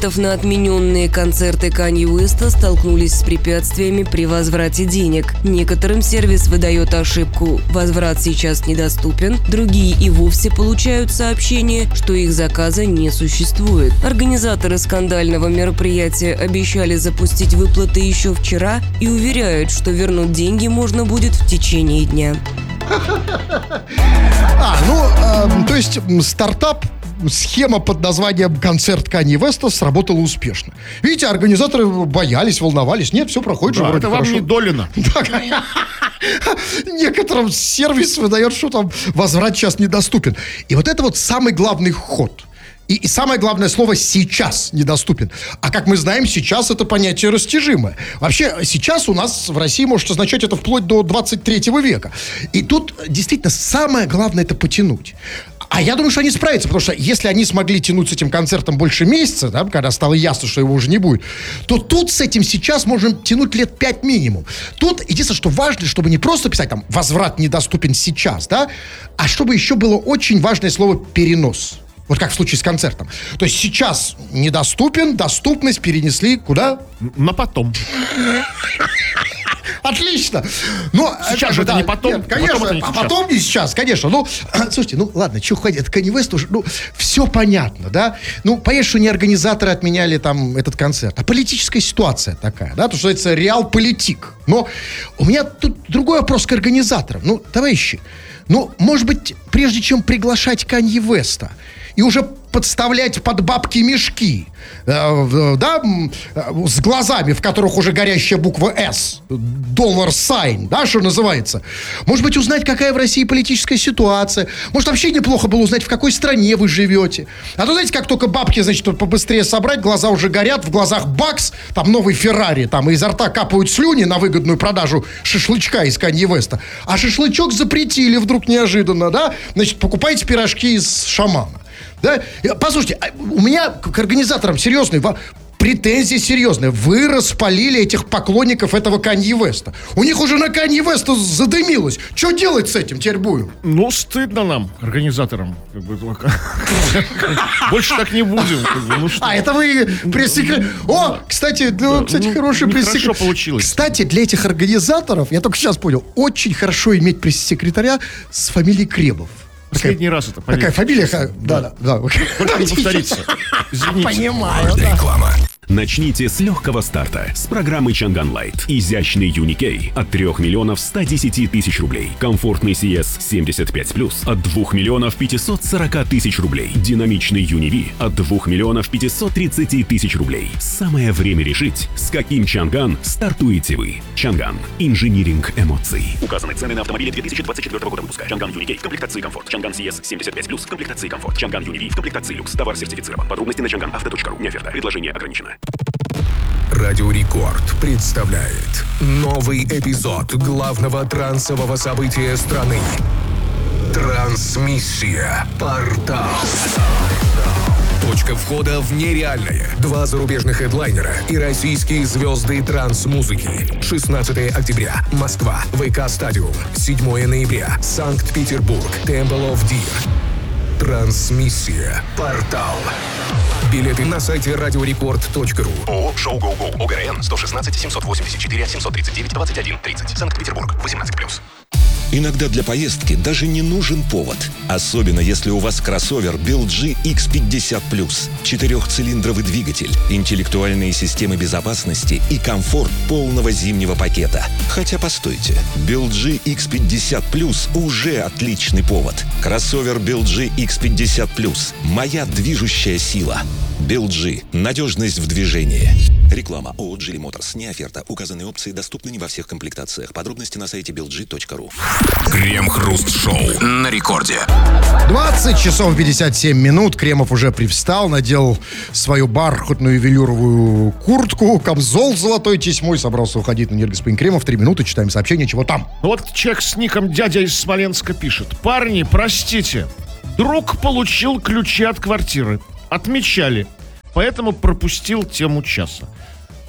На отмененные концерты Канье Уэста столкнулись с препятствиями при возврате денег. Некоторым сервис выдает ошибку «Возврат сейчас недоступен», другие и вовсе получают сообщение, что их заказа не существует. Организаторы скандального мероприятия обещали запустить выплаты еще вчера и уверяют, что вернуть деньги можно будет в течение дня. То есть стартап, схема под названием «Концерт Канье Уэста» сработала успешно. Видите, организаторы боялись, волновались. Нет, все проходит же вроде это хорошо. вам не долено. Некоторым сервис выдает, что там возврат сейчас недоступен. И вот это вот самый главный ход. И самое главное слово «сейчас» недоступен. А как мы знаем, сейчас это понятие растяжимое. Вообще, сейчас у нас в России может означать это вплоть до 23 века. И тут действительно самое главное это потянуть. А я думаю, что они справятся, потому что если они смогли тянуть с этим концертом больше месяца, да, когда стало ясно, что его уже не будет, то тут с этим сейчас можем тянуть лет 5 минимум. Тут единственное, что важно, чтобы не просто писать там «возврат недоступен сейчас», да, а чтобы еще было очень важное слово «перенос». Вот как в случае с концертом. То есть сейчас недоступен, доступность перенесли куда? На потом. Отлично. Но сейчас же это не потом. Нет, конечно, а потом не сейчас, конечно. Ну, слушайте, ладно, что ходит, Канье Уэст уже, все понятно, да? Понятно, что не организаторы отменяли там этот концерт, а политическая ситуация такая, да? То, что это реал-политик. Но у меня тут другой вопрос к организаторам. Товарищи, может быть, прежде чем приглашать Канье Уэста и уже подставлять под бабки мешки, да, с глазами, в которых уже горящая буква «С», dollar sign, да, что называется. Может быть, узнать, какая в России политическая ситуация. Может, вообще неплохо было узнать, в какой стране вы живете. А то, знаете, как только бабки, значит, побыстрее собрать, глаза уже горят, в глазах бакс, там новый Феррари, там изо рта капают слюни на выгодную продажу шашлычка из Канье Уэста. А шашлычок запретили вдруг неожиданно, да? Значит, покупайте пирожки из шамана. Да? Послушайте, у меня к организаторам серьезные претензии серьезные. Вы распалили этих поклонников этого Канье Уэста. У них уже на Канье Уэста задымилось. Что делать с этим теперь будем? Стыдно нам, организаторам. Больше так не будем. Это вы пресс-секретарь. Кстати, хороший пресс-секретарь. Хорошо получилось. Кстати, для этих организаторов, я только сейчас понял, очень хорошо иметь пресс-секретаря с фамилией Кремов. Последний раз это, поверьте. Такая фамилия? Да. Только не повторится. Извините. Понимаю, да. Реклама. Начните с легкого старта. С программы Чанган Лайт. Изящный Юникей от 3 миллионов 110 тысяч рублей. Комфортный CS 75+, от 2 миллионов 540 тысяч рублей. Динамичный Юниви от 2 миллионов 530 тысяч рублей. Самое время решить, с каким Чанган стартуете вы. Чанган. Инжиниринг эмоций. Указаны цены на автомобили 2024 года выпуска. Чанган Юникей в комплектации комфорт. Чанган CS 75+, в комплектации комфорт. Чанган Юниви в комплектации люкс. Товар сертифицирован. Подробности на changanauto.ru. Не оферта. Предложение ограничено. Радио Рекорд представляет новый эпизод главного трансового события страны. Трансмиссия. Портал. Точка входа в нереальное. 2 зарубежных хедлайнера и российские звезды транс-музыки. 16 октября. Москва. ВК Стадиум. 7 ноября. Санкт-Петербург. Temple of Deer. Трансмиссия. Портал. Билеты на сайте radiorecord.ru. ООО «Шоу Гоу-Гоу». ОГРН 116 784 739 21 30. Санкт-Петербург. 18+. Иногда для поездки даже не нужен повод. Особенно, если у вас кроссовер BLG X50+. 4-цилиндровый двигатель, интеллектуальные системы безопасности и комфорт полного зимнего пакета. Хотя, постойте, BLG X50+, уже отличный повод. Кроссовер BLG X50+. Моя движущая сила. BLG. Надежность в движении. Реклама. ООО «Джили Моторс». Не оферта. Указанные опции доступны не во всех комплектациях. Подробности на сайте belg.ru. Крем-хруст-шоу на рекорде. 20 часов 57 минут. Кремов уже привстал, надел свою бархатную велюровую куртку, камзол с золотой тесьмой, собрался уходить на нервы господин Кремов. 3 минуты, читаем сообщение, чего там. Вот человек с ником «Дядя из Смоленска» пишет: парни, простите, друг получил ключи от квартиры. Отмечали, поэтому пропустил тему часа.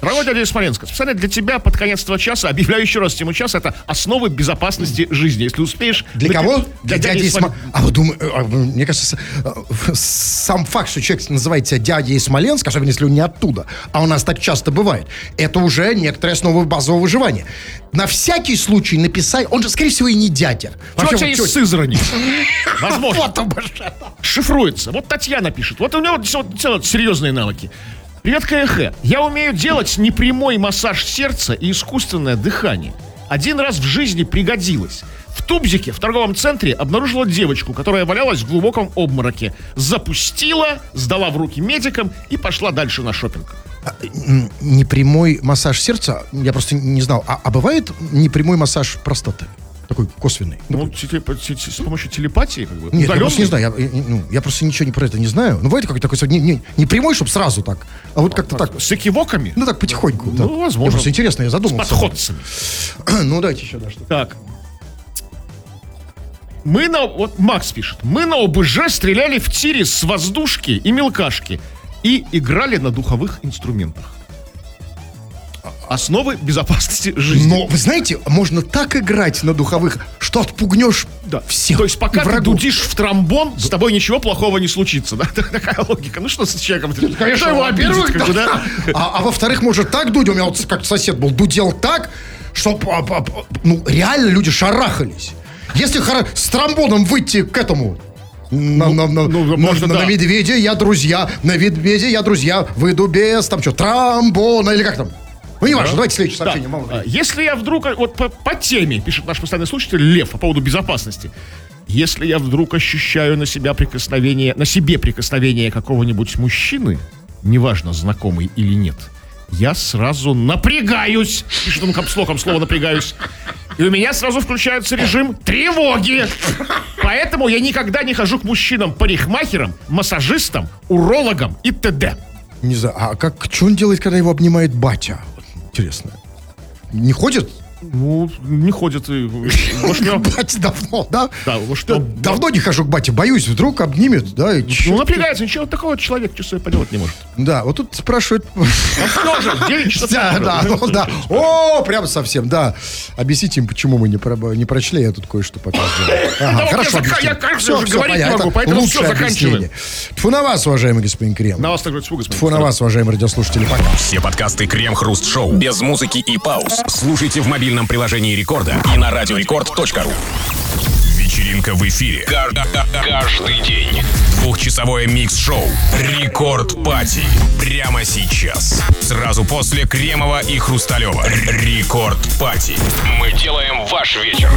Дорогой дядя из Смоленска, специально для тебя под конец этого часа объявляю еще раз тему часа. Это основы безопасности жизни. Если успеешь... Для кого? Для дяди из Смоленска. А вы думаете, мне кажется, сам факт, что человек называет себя дядей из Смоленска, особенно если он не оттуда, а у нас так часто бывает, это уже некоторые основы базового выживания. На всякий случай написать, он же, скорее всего, и не дядя. Тетя из Сызрани. Возможно. Шифруется. Вот Татьяна пишет. Вот у него серьезные навыки. Привет, КХ. Я умею делать непрямой массаж сердца и искусственное дыхание. Один раз в жизни пригодилось. В Тубзике, в торговом центре, обнаружила девочку, которая валялась в глубоком обмороке. Запустила, сдала в руки медикам и пошла дальше на шопинг. Непрямой массаж сердца, я просто не знал. А бывает непрямой массаж простаты? Такой косвенный. Ну, с помощью телепатии, как бы. Нет, я просто не знаю. Я просто ничего про это не знаю. Ну, бывает какой-то такой не прямой, чтобы сразу так, а вот как-то так. С экивоками? Ну, так потихоньку. Ну, так. возможно. Просто интересно, я задумался. С подходцами. Ну, дайте еще, да, что-то. Так. Вот Макс пишет. Мы на ОБЖ стреляли в тире с воздушки и мелкашки и играли на духовых инструментах. Основы безопасности жизни. Но, вы знаете, можно так играть на духовых, что отпугнешь всех. То есть пока врагов. ты дудишь в тромбон, с тобой ничего плохого не случится, да? Такая логика. Ну что с человеком? Конечно, его во-первых, обидит, как бы, да? А во-вторых, может так дудь, у меня вот как сосед был, дудел так, что реально люди шарахались. Если с тромбоном выйти к этому... На медведя я друзья, на медведя я друзья, выйду без там что, тромбона или как там. Ну, не важно, давайте следующее сообщение. Если я вдруг, вот по теме, пишет наш постоянный слушатель Лев, по поводу безопасности. Если я вдруг ощущаю на себе прикосновение какого-нибудь мужчины, неважно, знакомый или нет, я сразу напрягаюсь. Пишет он капслоком слово «напрягаюсь». И у меня сразу включается режим тревоги. Поэтому я никогда не хожу к мужчинам-парикмахерам, массажистам, урологам и т.д. Не знаю, что он делает, когда его обнимает батя? Интересно. Не ходит? Ну, не ходит. Батя давно, да? Да, давно не хожу к бате, боюсь, вдруг обнимет, да? Ну, напрягается, ничего такого человек что поделать не может. Да, вот тут спрашивают... Да. О, прям совсем, да. Объясните им, почему мы не прочли, я тут кое-что пока сделал. Хорошо, я, кажется, уже говорить не могу, поэтому все, заканчиваем. Тьфу на вас, уважаемый господин Крем. На вас также тьфу, господин. Тьфу на вас, уважаемые радиослушатели, пока. Все подкасты Крем-Хруст-Шоу без музыки и пауз слушайте в мобильном приложении Рекорда и на радиорекорд.ру. Вечеринка в эфире. Каждый день. 2-часовое микс-шоу Рекорд Пати. Прямо сейчас. Сразу после Кремова и Хрусталева. Рекорд Пати. Мы делаем ваш вечер